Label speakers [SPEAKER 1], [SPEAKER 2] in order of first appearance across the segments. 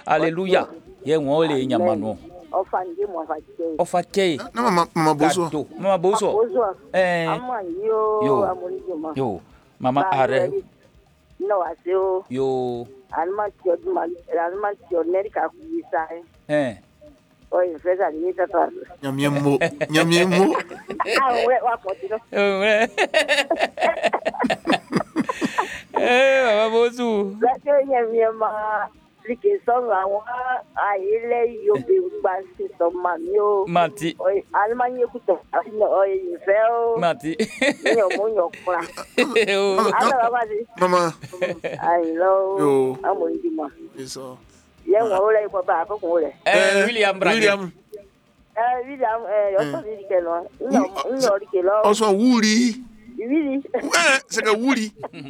[SPEAKER 1] Alléluia. Ye ngole nyamano. Ofake.
[SPEAKER 2] Na mama boso.
[SPEAKER 1] Mama boso. Yo. Mama are.
[SPEAKER 3] No asio.
[SPEAKER 1] Yo.
[SPEAKER 3] Alma tio nerika kuisa. Oi, feza ni tata.
[SPEAKER 2] Nyamiemo.
[SPEAKER 3] Ah, we wa potino.
[SPEAKER 1] Mama boso.
[SPEAKER 3] Zato nyamiema. Like song àwọn ayele yo be gba si so mamio.
[SPEAKER 1] Mati.
[SPEAKER 3] Oi, alma ni kuto. Oi, feo.
[SPEAKER 1] Mati.
[SPEAKER 3] Yo mo yo kura.
[SPEAKER 2] Mama.
[SPEAKER 3] I love.
[SPEAKER 2] Yo.
[SPEAKER 3] Amondima.
[SPEAKER 2] Eso.
[SPEAKER 3] Ye wo le ko ba ko ko le.
[SPEAKER 1] William Brage.
[SPEAKER 3] William yo so di ke no. No di ke lo.
[SPEAKER 2] Also wuri.
[SPEAKER 3] Wili.
[SPEAKER 2] C'est que wuri.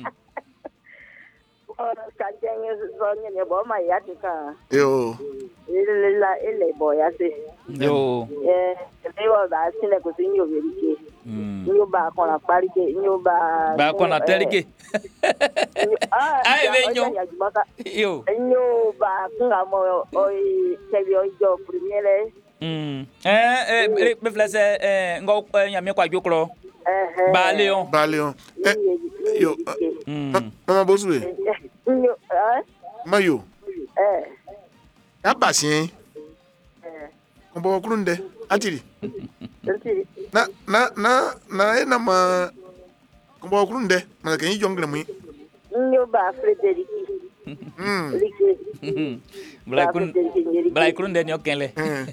[SPEAKER 3] Kanjenge zonye ne bo ma ya tika.
[SPEAKER 2] Yo.
[SPEAKER 3] Ele bo ya se.
[SPEAKER 1] Yo.
[SPEAKER 3] Le wo ba sine ko tin yo verike. Yo ba ko na parike, yo ba.
[SPEAKER 1] Ba ko na terike. Ai venyo. Yo.
[SPEAKER 3] Yo ba kunga mo oi tebi ojo premiere.
[SPEAKER 1] Be flese ngo nyame kwa jokro. Baleon.
[SPEAKER 2] Yo. Mama boso we. Mayo. Abasien. Kombo kurunde. Atiri. Na ma kombo kurunde. Ma kan yi jongle mu.
[SPEAKER 3] Nyo ba Frederic.
[SPEAKER 1] Blai kurunde ni okele.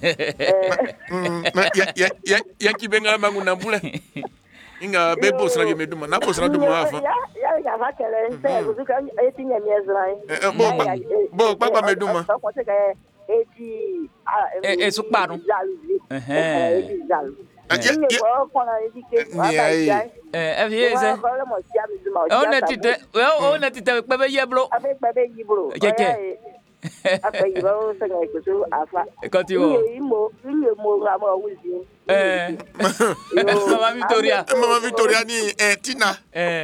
[SPEAKER 2] Ya kibenga mangu na bule. Inga bebo sra ge meduma na po sra duma afa
[SPEAKER 3] ya va kele nse kuzuka etinya miezrai
[SPEAKER 2] bo papa meduma
[SPEAKER 3] ko te ka eti
[SPEAKER 1] sukpanu on était bebe yeblo keke
[SPEAKER 2] Mama Victoria ni Tina.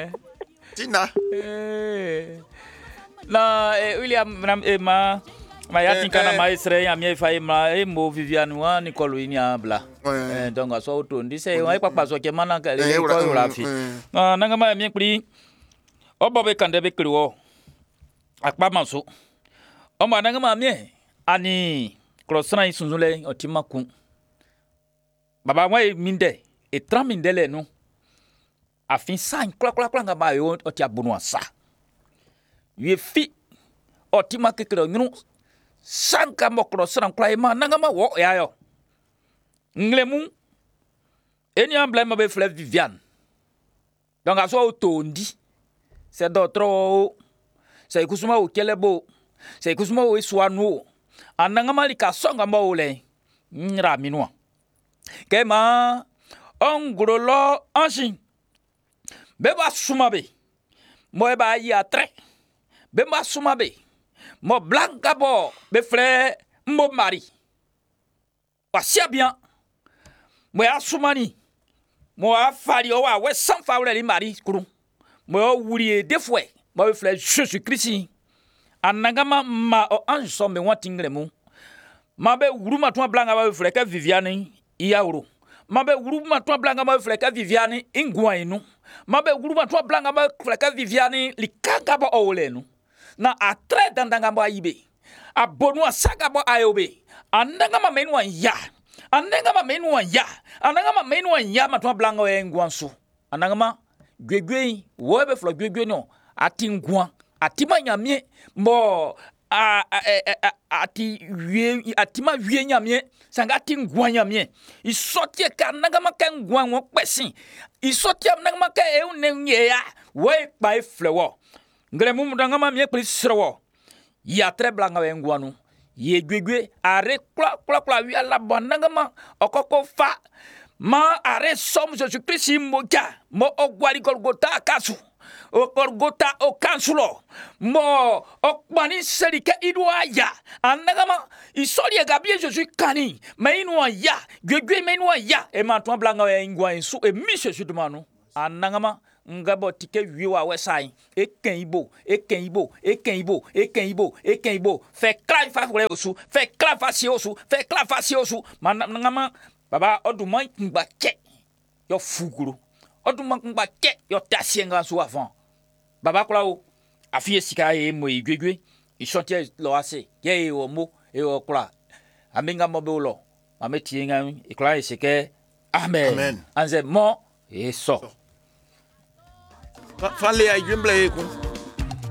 [SPEAKER 1] Na William ma ya tinka na maestre ya mi fa ma mo Viviane wa Nicole ni abla. Donc aso auto ndise wa papa so ke mana ka le ko rafi. Na nga ma mi kuri obobe kande be kuri wo akpa maso. Oma nanga ma mi ani krosna isunzule otimakun. Baba wa minde e tramindele no. Afin san kla nga ba yo oti abunu asa. Ye fi otimakekero nyunu sanka mokro sran kla ma nanga ma wo ya yo. Nglemu eni emblème be fleuve Viviane. Donc aso otondi. C'est d'autres c'est kusuma o kelebo. C'est kusuma o iswanu. Ananga malika songa mole. Nra minwa. Kema ongrolo ansin. Beba sumabe. Mo eba ya tre. Beba sumabe. Mo blanca bo be frère mo mari. Wasia bien. Mo ya sumani. Mo afali o wa we sans faule li mari kuru. Mo wuri de fouet. Mo be frère Jésus Christ. Anagama ma o ange so me watingre mu. Ma be wuruma to blanca ba be frère ka Viviane Iauro. Mabe groupement toi blanca ma freka Viviane ingwainu. Mabe groupement toi blanca ma freka Viviane likanga ba olenu. Na atre dandanga ba ibe. Abonu asaka ba ayobe. Andanga ma menwa ya. Andanga ma menwa ya. Andanga ma menwa ya ma toi blanca engwansu. Andanga ma gwegwe wobe flo gwegwe no atingwa. Atima nyamie mo atima wie nyamie sanga tingwa nyamie isotie ka nagama kan gwa wo kpesin isotie nagama ka e unenye ya we pa flewo ngremu nagama mie prisro ya tre blanga we ngwanu ye gwegwe are kla wi ala bonagama okoko fa ma are som Jésus Christ moja mo ogwari Golgotha kasu o Golgotha o kansulo mo okmani serike idwa ya anagama isori gabie Jésus kani mainwa ya gwegwe mainwa ya e matwa blanga e ngwa ensu e mi Jésus de manu anagama ngabo tike wiwa wesai ekenibo fait clap fa osu fait clap fa si osu manama baba oduma ngba che yo fuguru oduma ngba che yo tasienga so avant baba kula o afie sika e mo igwegwe isontie lo ase ye o mo e o kula aminga mo be lo ametienga ikla iseke amen anze mo eso
[SPEAKER 2] Fale ay jumble ko